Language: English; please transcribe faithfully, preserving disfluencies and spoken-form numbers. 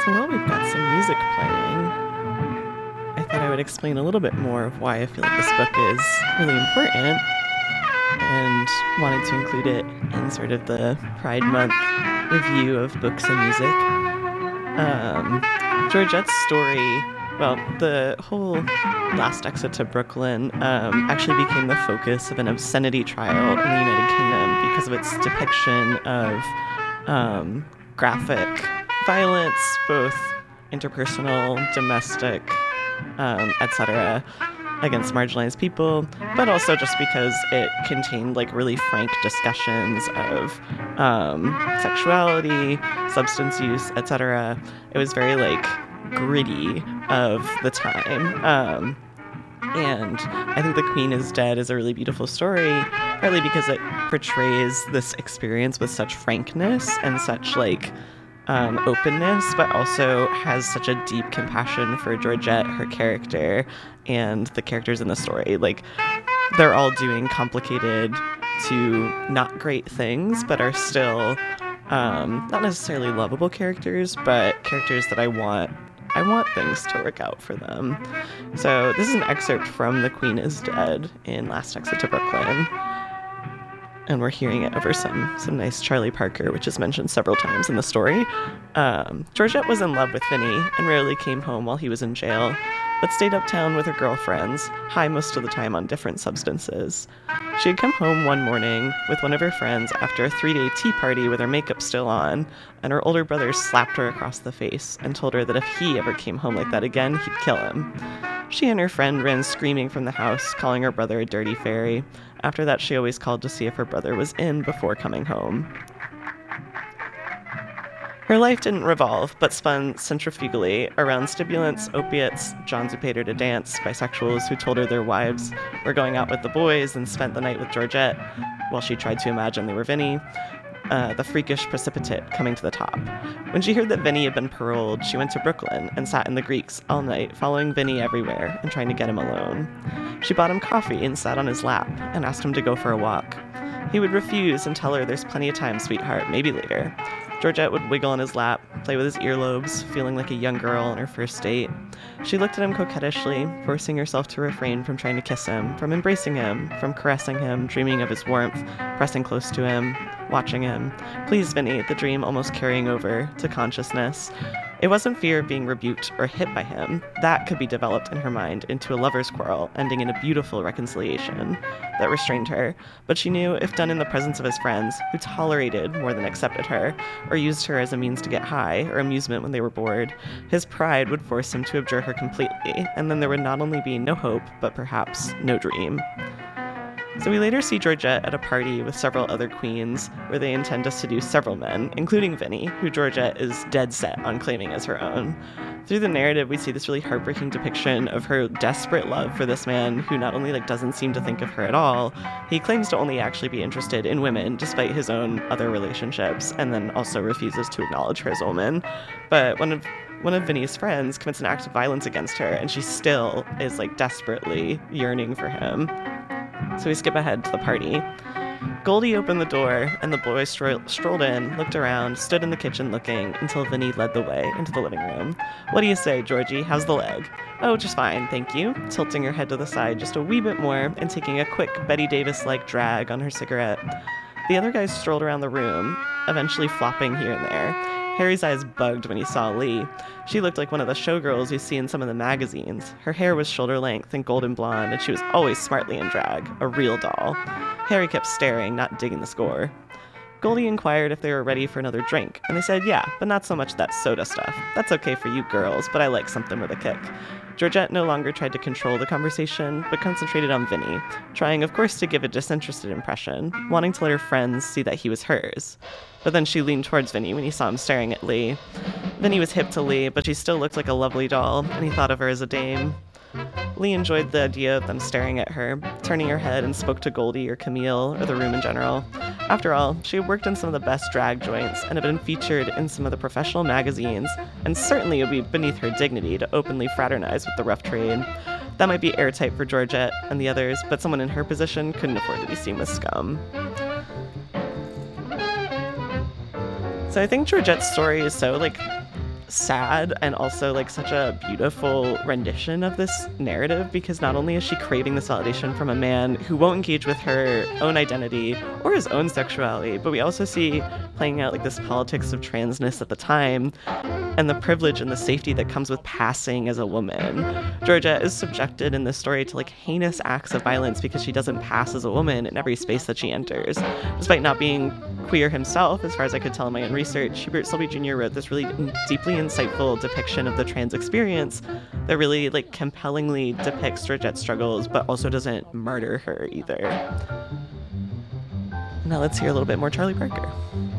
So while we've got some music playing, I thought I would explain a little bit more of why I feel like this book is really important and wanted to include it in sort of the Pride Month review of books and music. Um, Georgette's story, well, the whole Last Exit to Brooklyn um, actually became the focus of an obscenity trial in the United Kingdom because of its depiction of um, graphic violence, both interpersonal, domestic, um, et cetera, against marginalized people, but also just because it contained like really frank discussions of um, sexuality, substance use, et cetera. It was very like gritty of the time. Um, and I think The Queen is Dead is a really beautiful story, partly because it portrays this experience with such frankness and such like Um, openness, but also has such a deep compassion for Georgette, her character, and the characters in the story. Like, they're all doing complicated to not great things, but are still um, not necessarily lovable characters, but characters that I want I want things to work out for them. So this is an excerpt from The Queen is Dead in Last Exit to Brooklyn. And we're hearing it over some some nice Charlie Parker, which is mentioned several times in the story. Um, Georgette was in love with Vinny and rarely came home while he was in jail, but stayed uptown with her girlfriends, high most of the time on different substances. She had come home one morning with one of her friends after a three-day tea party with her makeup still on, and her older brother slapped her across the face and told her that if he ever came home like that again, he'd kill him. She and her friend ran screaming from the house, calling her brother a dirty fairy. After that, she always called to see if her brother was in before coming home. Her life didn't revolve, but spun centrifugally around stimulants, opiates, Johns who paid her to dance, bisexuals who told her their wives were going out with the boys and spent the night with Georgette, while she tried to imagine they were Vinny. Uh, the freakish precipitate coming to the top. When she heard that Vinny had been paroled, she went to Brooklyn and sat in the Greeks all night, following Vinny everywhere and trying to get him alone. She bought him coffee and sat on his lap and asked him to go for a walk. He would refuse and tell her, "There's plenty of time, sweetheart, maybe later." Georgette would wiggle on his lap, play with his earlobes, feeling like a young girl on her first date. She looked at him coquettishly, forcing herself to refrain from trying to kiss him, from embracing him, from caressing him, dreaming of his warmth, pressing close to him, watching him. Please, Vinny, the dream almost carrying over to consciousness. It wasn't fear of being rebuked or hit by him. That could be developed in her mind into a lover's quarrel, ending in a beautiful reconciliation that restrained her. But she knew if done in the presence of his friends, who tolerated more than accepted her, or used her as a means to get high or amusement when they were bored, his pride would force him to abjure her completely, and then there would not only be no hope, but perhaps no dream. So we later see Georgette at a party with several other queens, where they intend to seduce several men, including Vinny, who Georgette is dead set on claiming as her own. Through the narrative, we see this really heartbreaking depiction of her desperate love for this man who not only like doesn't seem to think of her at all, he claims to only actually be interested in women despite his own other relationships, and then also refuses to acknowledge her as a woman. But one of One of Vinny's friends commits an act of violence against her, and she still is like desperately yearning for him. So we skip ahead to the party. Goldie opened the door, and the boys stro- strolled in, looked around, stood in the kitchen looking, until Vinny led the way into the living room. "What do you say, Georgie? How's the leg?" "Oh, just fine, thank you," tilting her head to the side just a wee bit more, and taking a quick Betty Davis-like drag on her cigarette. The other guys strolled around the room, eventually flopping here and there. Harry's eyes bugged when he saw Lee. She looked like one of the showgirls you see in some of the magazines. Her hair was shoulder length and golden blonde, and she was always smartly in drag, a real doll. Harry kept staring, not digging the score. Goldie inquired if they were ready for another drink, and they said yeah, but not so much that soda stuff. That's okay for you girls, but I like something with a kick. Georgette no longer tried to control the conversation, but concentrated on Vinny, trying, of course, to give a disinterested impression, wanting to let her friends see that he was hers. But then she leaned towards Vinny when he saw him staring at Lee. Vinny was hip to Lee, but she still looked like a lovely doll, and he thought of her as a dame. Lee enjoyed the idea of them staring at her, turning her head and spoke to Goldie or Camille or the room in general. After all, she had worked in some of the best drag joints and had been featured in some of the professional magazines, and certainly it would be beneath her dignity to openly fraternize with the rough trade. That might be airtight for Georgette and the others, but someone in her position couldn't afford to be seen with scum. So I think Georgette's story is so, like, sad and also like such a beautiful rendition of this narrative, because not only is she craving this validation from a man who won't engage with her own identity or his own sexuality, but we also see playing out like this politics of transness at the time and the privilege and the safety that comes with passing as a woman. Georgette is subjected in this story to like heinous acts of violence because she doesn't pass as a woman in every space that she enters. Despite not being queer himself, as far as I could tell in my own research, Hubert Selby Junior wrote this really deeply insightful depiction of the trans experience that really like compellingly depicts Georgette's struggles, but also doesn't murder her either. Now let's hear a little bit more Charlie Parker.